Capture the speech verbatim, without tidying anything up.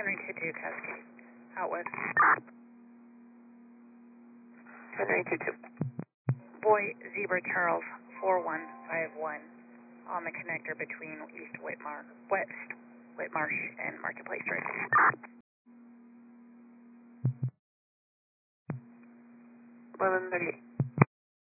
Henry two two Cascade. Out west. Henry two two. Boy Zebra Charles four one five one on the connector between East Whitmar, West Whitmarsh and Marketplace Drive. eleven thirty-eight.